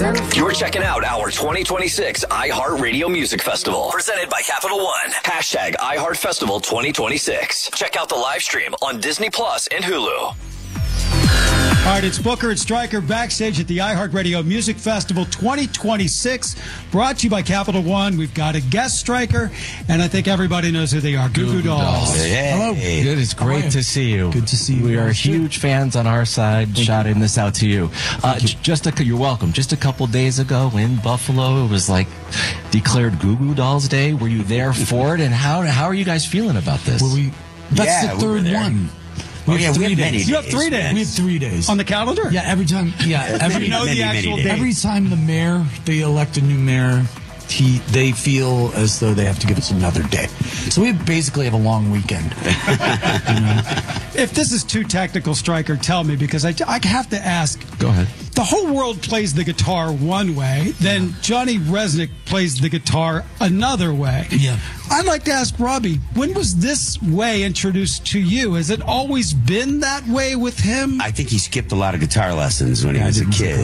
listen. You're checking out our 2026 iHeartRadio Music Festival, presented by Capital One. Hashtag iHeartFestival 2026. Check out the live stream on Disney Plus and Hulu. All right, it's Booker and Stryker backstage at the iHeartRadio Music Festival 2026, brought to you by Capital One. We've got a guest striker, and I think everybody knows who they are. Goo Goo Dolls. Hey. Hello. Good. It's great to see you. Good to see you. We are huge fans on our side. Shouting this out to you. You're welcome. Just a couple days ago in Buffalo, it was like declared Goo Goo Dolls Day. Were you there for it? And how are you guys feeling about this? That's the third one. We have 3 days. You have 3 days. We have 3 days on the calendar. Yeah, every time. Yeah, every time they elect a new mayor, they feel as though they have to give us another day. So we basically have a long weekend. If this is too technical, Stryker, tell me, because I have to ask. Go ahead. The whole world plays the guitar one way, then Johnny Resnick plays the guitar another way. Yeah. I'd like to ask Robbie, when was this way introduced to you? Has it always been that way with him? I think he skipped a lot of guitar lessons when he was a kid.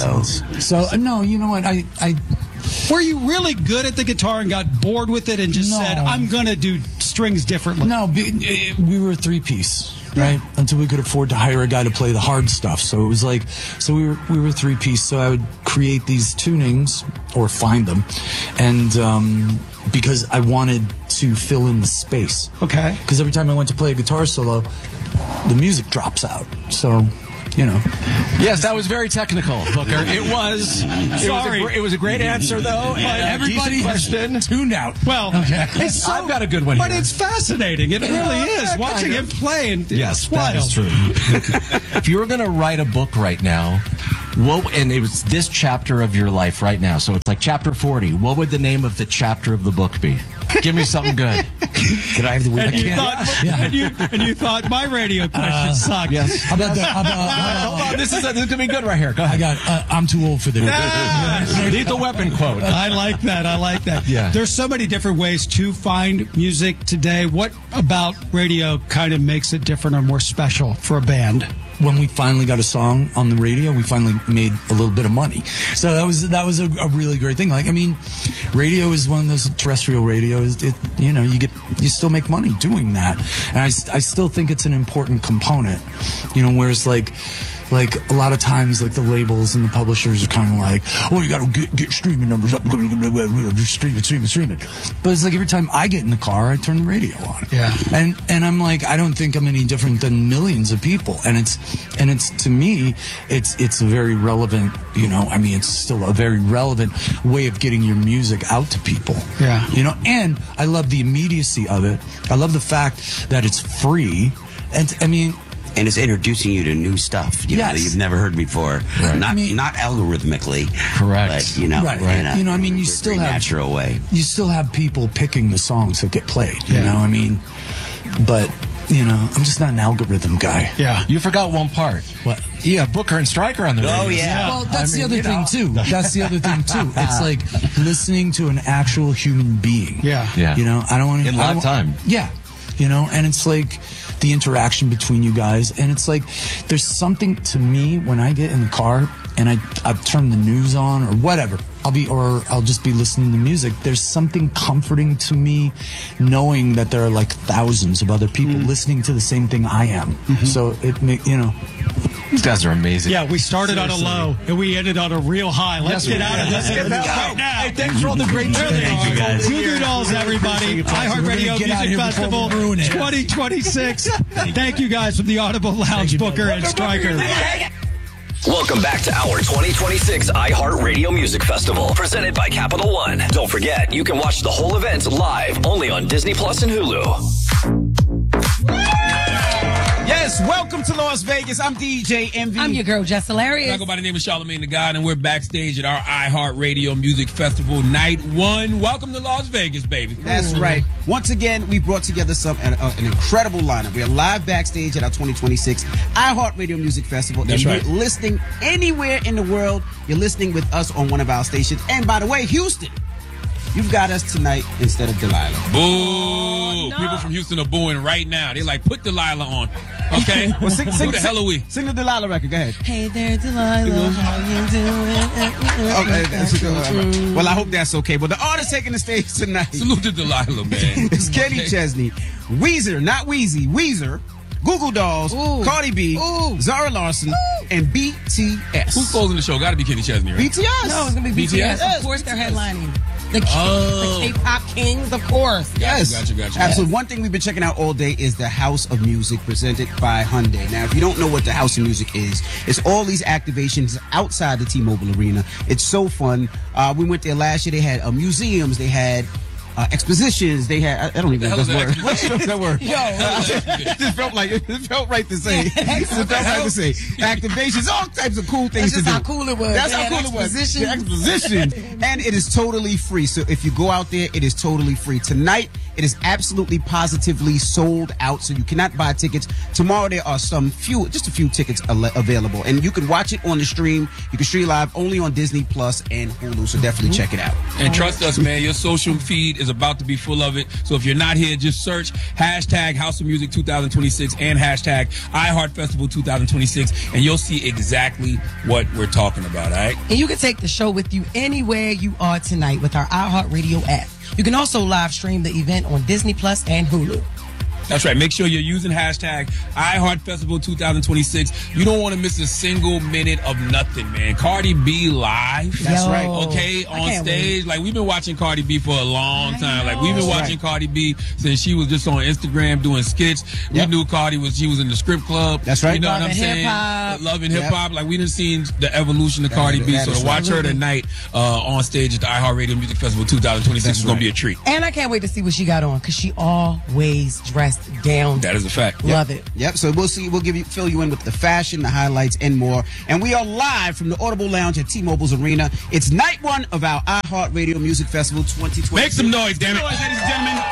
So no, you know what? Were you really good at the guitar and got bored with it and just said, I'm going to do strings differently? No, we were a 3-piece. Right, until we could afford to hire a guy to play the hard stuff. So it was like, we were 3-piece. So I would create these tunings or find them, and because I wanted to fill in the space. Okay. Because every time I went to play a guitar solo, the music drops out. So, you know. Yes, that was very technical, Booker. It was. Sorry. It was a great answer, though. Everybody has tuned out. Well, I've got a good one but here. it's fascinating. It really is. Watching him play. And Yes, it's that wild. is true. If you were going to write a book right now, and it was this chapter of your life right now, so it's like chapter 40, what would the name of the chapter of the book be? Give me something good. Could I have the And weekend? you thought my radio question sucked. Yes. How about Hold on, this is going to be good right here. Go I ahead. got, I'm too old for this. Lethal Weapon quote. I like that. Yeah. There's so many different ways to find music today. What about radio kind of makes it different or more special for a band? When we finally got a song on the radio, we finally made a little bit of money. So that was a really great thing. Like, I mean, radio is one of those terrestrial radios. You still make money doing that, and I still think it's an important component. Whereas like a lot of times, like the labels and the publishers are kind of like, oh, you got to get streaming numbers up, just stream it. But it's like every time I get in the car, I turn the radio on. Yeah. And I'm like, I don't think I'm any different than millions of people. And it's to me, it's a very relevant, it's still a very relevant way of getting your music out to people. Yeah. And I love the immediacy of it. I love the fact that it's free. And I mean, And it's introducing you to new stuff, that you've never heard before. Right. Not algorithmically. Correct. But, right. in a you still have natural way. You still have people picking the songs that get played. But I'm just not an algorithm guy. Yeah. You forgot one part. What? Yeah, Booker and Stryker on the radio. Oh, yeah. Well, that's the other thing too. That's the other thing too. It's like listening to an actual human being. Yeah. Yeah. I don't want to In live time. Yeah. And it's like the interaction between you guys, and it's like there's something to me when I get in the car and I turn the news on or whatever. I'll just be listening to music. There's something comforting to me knowing that there are like thousands of other people listening to the same thing I am. So These guys are amazing. Yeah, we started on a low and we ended on a real high. Let's get out of this right now. Hey, thanks for all the great Thank you, guys. Goo Goo Dolls, everybody. iHeartRadio Music Festival 2026. Thank you guys from the Audible Lounge, Booker and Stryker. Welcome back to our 2026 iHeartRadio Music Festival, presented by Capital One. Don't forget, you can watch the whole event live only on Disney Plus and Hulu. Yes, welcome to Las Vegas. I'm DJ Envy. I'm your girl, Jess Hilarious. I go by the name of Charlamagne the God, and we're backstage at our iHeartRadio Music Festival Night 1. Welcome to Las Vegas, baby. That's right. Once again, we brought together an incredible lineup. We are live backstage at our 2026 iHeartRadio Music Festival. That's right. You're listening anywhere in the world. You're listening with us on one of our stations. And by the way, Houston, you've got us tonight instead of Delilah. Boo! boo. no. People from Houston are booing right now. They're like, put Delilah on. Okay? Well, sing, Who the hell are we? Sing the Delilah record. Go ahead. Hey there, Delilah, how you doing? Okay, that's good. Well, I hope that's okay. But the artist taking the stage tonight Salute to Delilah, man. is Kenny Okay. Chesney, Weezer, not Wheezy, Weezer, Google Dolls, Cardi B, Zara Larson, and BTS. Who's closing the show? Got to be Kenny Chesney, right? BTS. No, it's gonna be BTS. BTS? Of course, they're headlining. The K-pop kings, of course. Yes. Gotcha. Absolutely. One thing we've been checking out all day is the House of Music presented by Hyundai. Now, if you don't know what the House of Music is, it's all these activations outside the T-Mobile Arena. It's so fun. We went there last year. They had museums. They had expositions. They had, I don't even know What that the hell word. is What's that word? Yo, It felt right to say. It felt right to say. Activations, all types of cool things that's just to do. how cool it was. That's They how had cool it was. exposition. The exposition. And it is totally free. So if you go out there, it is totally free. Tonight, it is absolutely positively sold out. So you cannot buy tickets. Tomorrow, there are just a few tickets available. And you can watch it on the stream. You can stream live only on Disney Plus and Hulu. So definitely check it out. And trust us, man, your social feed is about to be full of it. So if you're not here, just search hashtag House of Music 2026 and hashtag iHeart Festival 2026, and you'll see exactly what we're talking about, all right? and you can take the show with you anywhere you are tonight with our iHeartRadio app. You can also live stream the event on Disney Plus and Hulu. That's right. Make sure you're using hashtag iHeart Festival 2026. You don't want to miss a single minute of nothing, man. Cardi B live. That's right. Okay, I on can't stage. Like, we've been watching Cardi B for a long time. Like, we've been That's watching right. Cardi B since she was just on Instagram doing skits. We Yep. knew she was in the strip club. That's right. You know Love what I'm and saying? hip-hop. Love and hip hop. Like, we done seen the evolution of Cardi B. that So is to watch her right. tonight on stage at the iHeartRadio Music Festival 2026 That's is going right. to be a treat. And I can't wait to see what she got on because she always dressed down. That is a fact. Love it. Yep. So we'll see. We'll fill you in with the fashion, the highlights, and more. And we are live from the Audible Lounge at T-Mobile's Arena. It's night one of our iHeartRadio Music Festival 2020. Make some noise, damn it. Ladies and gentlemen.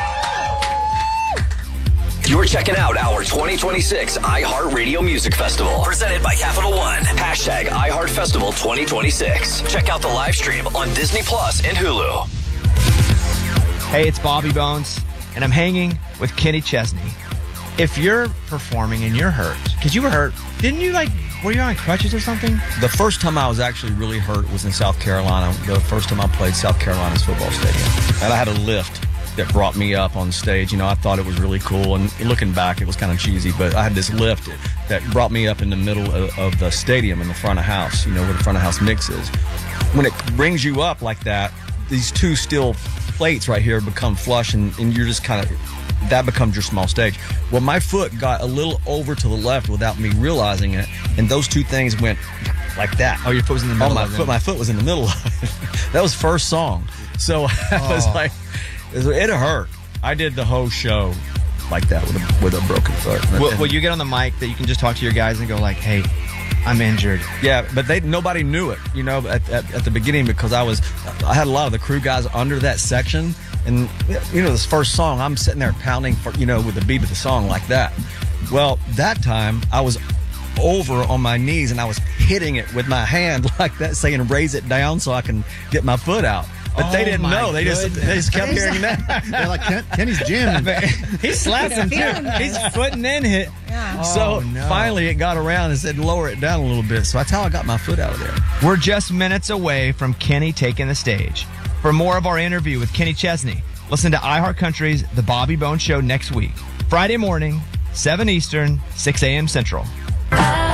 You're checking out our 2026 iHeartRadio Music Festival, presented by Capital One. Hashtag iHeart Festival 2026. Check out the live stream on Disney Plus and Hulu. Hey, it's Bobby Bones, and I'm hanging with Kenny Chesney. If you're performing and you're hurt, because you were hurt, didn't you were you on crutches or something? The first time I was actually really hurt was in South Carolina. The first time I played South Carolina's football stadium. And I had a lift that brought me up on stage. You know, I thought it was really cool. And looking back, it was kind of cheesy, but I had this lift that brought me up in the middle of the stadium in the front of house, you know, where the front of house mix is. When it brings you up like that, these two steel plates right here become flush, and you're just kind of, that becomes your small stage. Well, my foot got a little over to the left without me realizing it, and those two things went like that. Oh, your foot was in the middle of it. My foot was in the middle of it. That was first song. So I was like, it hurt. I did the whole show like that with a broken foot. Will you get on the mic that you can just talk to your guys and go like, hey, I'm injured? Yeah, but nobody knew it, you know, at the beginning, because I had a lot of the crew guys under that section. And, you know, this first song, I'm sitting there pounding, with the beat of the song like that. Well, that time I was over on my knees and I was hitting it with my hand like that, saying raise it down so I can get my foot out. But they didn't know. They just kept hearing that. They're like, Kenny's jamming. He slapped him too. He's footing in hit. Yeah. So finally it got around and said lower it down a little bit. So that's how I got my foot out of there. We're just minutes away from Kenny taking the stage. For more of our interview with Kenny Chesney, listen to iHeart Country's The Bobby Bones Show next week. Friday morning, 7 Eastern, 6 a.m. Central.